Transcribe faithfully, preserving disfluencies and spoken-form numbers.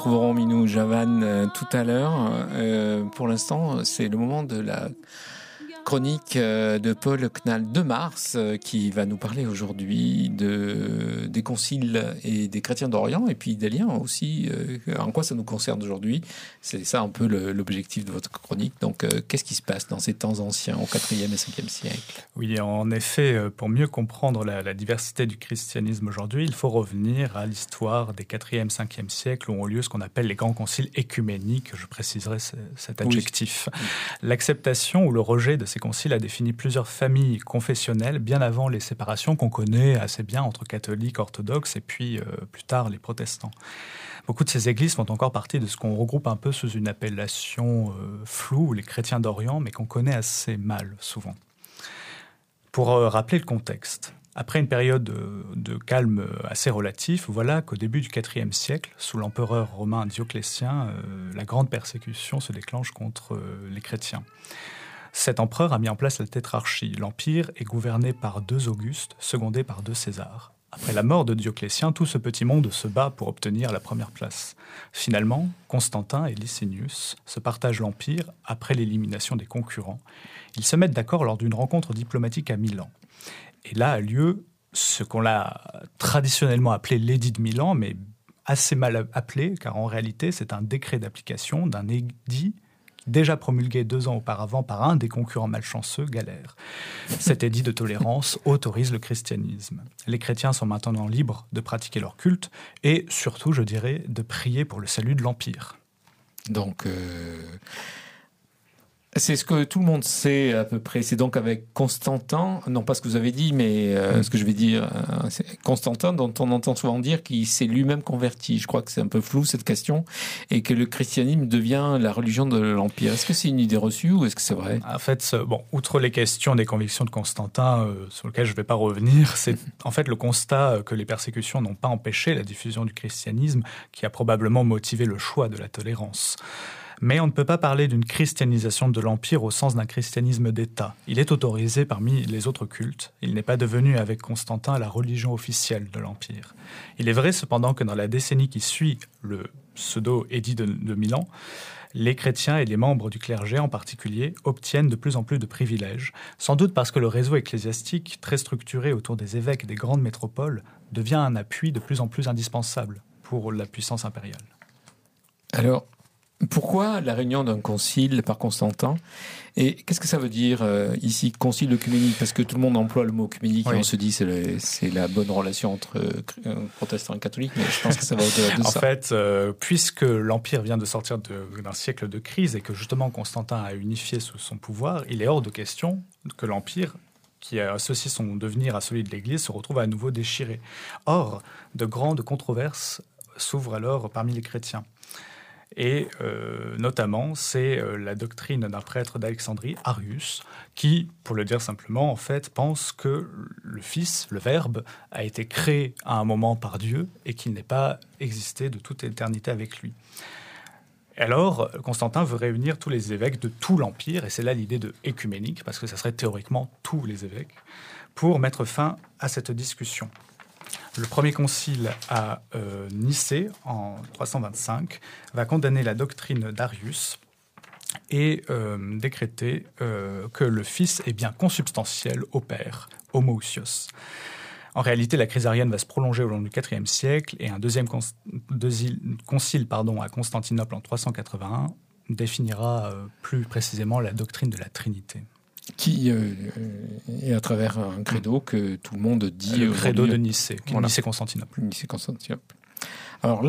Trouverons Minou Javan euh, tout à l'heure. Euh, pour l'instant, c'est le moment de la chronique euh, de Paul Knall de Mars euh, qui va nous parler aujourd'hui de, des conciles et des chrétiens d'Orient et puis des liens aussi. Euh, en quoi ça nous concerne aujourd'hui? C'est ça un peu le, l'objectif de votre chronique. Donc, euh, qu'est-ce qui se passe dans ces temps anciens au quatrième et cinquième siècle? Oui, en effet, pour mieux comprendre la, la diversité du christianisme aujourd'hui, il faut revenir à l'histoire des quatrième et cinquième siècles où ont lieu ce qu'on appelle les grands conciles écuméniques. Je préciserai ce, cet adjectif. Oui. L'acceptation ou le rejet de ces conciles a défini plusieurs familles confessionnelles bien avant les séparations qu'on connaît assez bien entre catholiques, orthodoxes et puis euh, plus tard les protestants. Beaucoup de ces églises font encore partie de ce qu'on regroupe un peu sous une appellation euh, floue, les chrétiens d'Orient, mais qu'on connaît assez mal souvent. Pour euh, rappeler le contexte, après une période de, de calme assez relatif, voilà qu'au début du quatrième siècle, sous l'empereur romain Dioclétien, euh, la grande persécution se déclenche contre euh, les chrétiens. Cet empereur a mis en place la tétrarchie. L'empire est gouverné par deux Augustes, secondés par deux Césars. Après la mort de Dioclétien, tout ce petit monde se bat pour obtenir la première place. Finalement, Constantin et Licinius se partagent l'empire après l'élimination des concurrents. Ils se mettent d'accord lors d'une rencontre diplomatique à Milan. Et là a lieu ce qu'on a traditionnellement appelé l'édit de Milan, mais assez mal appelé, car en réalité, c'est un décret d'application d'un édit déjà promulgué deux ans auparavant par un des concurrents malchanceux, Galère. Cet édit de tolérance autorise le christianisme. Les chrétiens sont maintenant libres de pratiquer leur culte et surtout, je dirais, de prier pour le salut de l'Empire. Donc, euh, c'est ce que tout le monde sait à peu près. C'est donc avec Constantin, non pas ce que vous avez dit, mais euh, mmh. ce que je vais dire, euh, c'est Constantin, dont on entend souvent dire qu'il s'est lui-même converti. Je crois que c'est un peu flou cette question, et que le christianisme devient la religion de l'Empire. Est-ce que c'est une idée reçue ou est-ce que c'est vrai? En fait, bon, outre les questions des convictions de Constantin, euh, sur lesquelles je ne vais pas revenir, c'est en fait le constat que les persécutions n'ont pas empêché la diffusion du christianisme, qui a probablement motivé le choix de la tolérance. Mais on ne peut pas parler d'une christianisation de l'Empire au sens d'un christianisme d'État. Il est autorisé parmi les autres cultes. Il n'est pas devenu, avec Constantin, la religion officielle de l'Empire. Il est vrai cependant que dans la décennie qui suit le pseudo-édit de, de Milan, les chrétiens et les membres du clergé en particulier obtiennent de plus en plus de privilèges, sans doute parce que le réseau ecclésiastique, très structuré autour des évêques des grandes métropoles, devient un appui de plus en plus indispensable pour la puissance impériale. Alors, pourquoi la réunion d'un concile par Constantin? Et qu'est-ce que ça veut dire euh, ici, concile œcuménique? Parce que tout le monde emploie le mot œcuménique oui. et on se dit c'est le, c'est la bonne relation entre euh, protestants et catholiques, mais je pense que ça va au-delà de en ça. En fait, euh, puisque l'Empire vient de sortir de, d'un siècle de crise et que justement Constantin a unifié sous son pouvoir, il est hors de question que l'Empire, qui a associé son devenir à celui de l'Église, se retrouve à nouveau déchiré. Or, de grandes controverses s'ouvrent alors parmi les chrétiens. Et euh, notamment, c'est euh, la doctrine d'un prêtre d'Alexandrie, Arius, qui, pour le dire simplement, en fait, pense que le Fils, le Verbe, a été créé à un moment par Dieu et qu'il n'est pas existé de toute éternité avec lui. Alors, Constantin veut réunir tous les évêques de tout l'Empire, et c'est là l'idée de écuménique, parce que ça serait théoriquement tous les évêques, pour mettre fin à cette discussion. Le premier concile à euh, Nicée, en trois cent vingt-cinq, va condamner la doctrine d'Arius et euh, décréter euh, que le Fils est bien consubstantiel au Père, homoousios. En réalité, la crise arienne va se prolonger au long du quatrième siècle et un deuxième cons- deuxi- concile pardon, à Constantinople en trois cent quatre-vingt-un définira euh, plus précisément la doctrine de la Trinité. Qui euh, est à travers un credo que tout le monde dit. Le credo de Nicée, voilà. Nicée-Constantinople. Nicée-Constantinople. Alors